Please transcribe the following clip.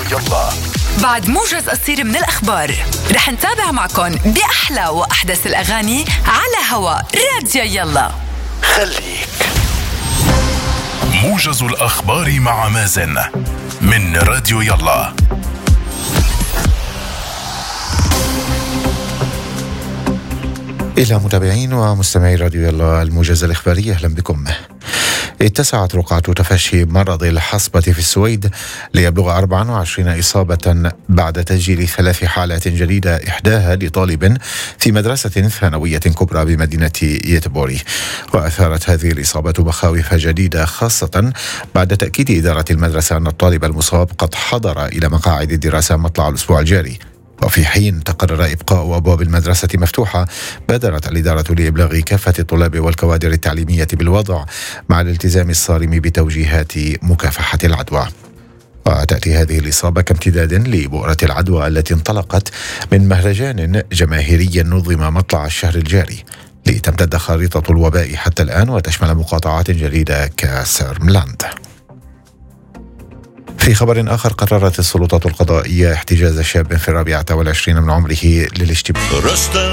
يلا. بعد موجز قصير من الأخبار رح نتابع معكم بأحلى وأحدث الأغاني على هوا راديو يلا. خليك. موجز الأخبار مع مازن من راديو يلا. إلى متابعين ومستمعي راديو يلا الموجز الإخباري، أهلا بكم. اتسعت رقعة تفشي مرض الحصبة في السويد ليبلغ 24 إصابة بعد تسجيل 3 حالات جديدة، إحداها لطالب في مدرسة ثانوية كبرى بمدينة يتبوري. وأثارت هذه الإصابة مخاوف جديدة، خاصة بعد تأكيد إدارة المدرسة أن الطالب المصاب قد حضر إلى مقاعد الدراسة مطلع الأسبوع الجاري. وفي حين تقرر إبقاء أبواب المدرسة مفتوحة، بادرت الإدارة لإبلاغ كافة الطلاب والكوادر التعليمية بالوضع مع الالتزام الصارم بتوجيهات مكافحة العدوى. وتأتي هذه الإصابة كامتداد لبؤرة العدوى التي انطلقت من مهرجان جماهيري نظم مطلع الشهر الجاري، لتمتد خريطة الوباء حتى الآن وتشمل مقاطعات جديدة كسيرملاند. في خبر آخر، قررت السلطات القضائية احتجاز شاب في 24 من عمره للاشتباه